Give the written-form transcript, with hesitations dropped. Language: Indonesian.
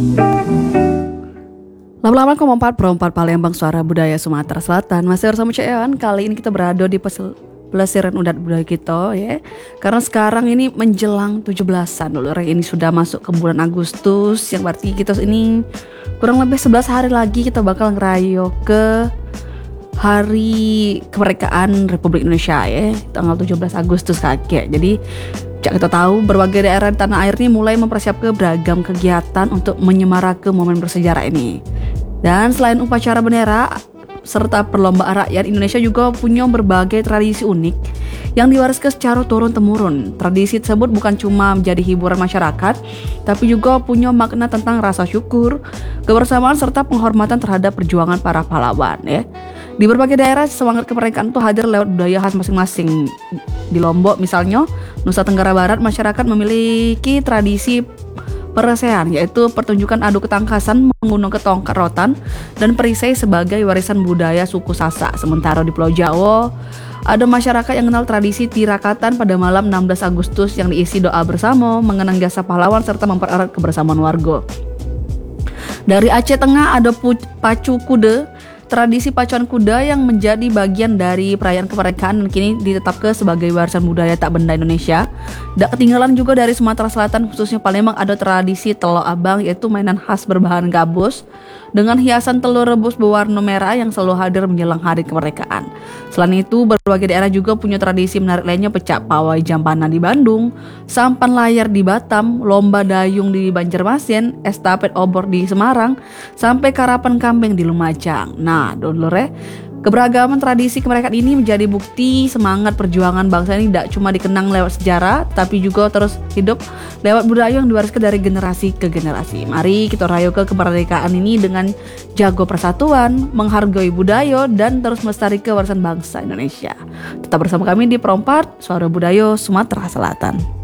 Lama-lama Komempat Perempat Palembang Suara Budaya Sumatera Selatan. Masih bersama Cek Ewan. Kali ini kita berada di pelesiran udat budaya kita ya. Karena sekarang ini menjelang 17-an dulu. Ini sudah masuk ke bulan Agustus, yang berarti kita ini kurang lebih 11 hari lagi kita bakal ngerayo ke Hari Kemerdekaan Republik Indonesia ya, tanggal 17 Agustus kakek. Jadi kita tahu berbagai daerah di tanah air ini mulai mempersiapkan beragam kegiatan untuk menyemarakan momen bersejarah ini. Dan selain upacara bendera serta perlombaan rakyat, Indonesia juga punya berbagai tradisi unik yang diwariskan secara turun-temurun. Tradisi tersebut bukan cuma menjadi hiburan masyarakat, tapi juga punya makna tentang rasa syukur, kebersamaan serta penghormatan terhadap perjuangan para pahlawan ya. Di berbagai daerah semangat kemerdekaan itu hadir lewat budaya khas masing-masing. Di Lombok misalnya, Nusa Tenggara Barat, masyarakat memiliki tradisi peresehan, yaitu pertunjukan adu ketangkasan menggunakan tongkat rotan dan perisai sebagai warisan budaya suku Sasak. Sementara di Pulau Jawa, ada masyarakat yang kenal tradisi tirakatan pada malam 16 Agustus yang diisi doa bersama, mengenang jasa pahlawan serta mempererat kebersamaan warga. Dari Aceh Tengah ada pacu kuda. Tradisi pacuan kuda yang menjadi bagian dari perayaan kemerdekaan dan kini ditetapkan sebagai warisan budaya tak benda Indonesia. Tak ketinggalan juga dari Sumatera Selatan, khususnya Palembang, ada tradisi telok abang, yaitu mainan khas berbahan gabus dengan hiasan telur rebus berwarna merah yang selalu hadir menjelang hari kemerdekaan. Selain itu, berbagai daerah juga punya tradisi menarik lainnya, pecak pawai Jampana di Bandung, sampan layar di Batam, lomba dayung di Banjarmasin, estafet obor di Semarang, sampai karapan kambing di Lumajang. Nah, dulur keberagaman tradisi kemerdekaan ini menjadi bukti semangat perjuangan bangsa ini tidak cuma dikenang lewat sejarah, tapi juga terus hidup lewat budaya yang diwariskan dari generasi ke generasi. Mari kita rayakan kemerdekaan ini dengan jago persatuan, menghargai budaya, dan terus melestarikan warisan bangsa Indonesia. Tetap bersama kami di Perempat Suara Budaya Sumatera Selatan.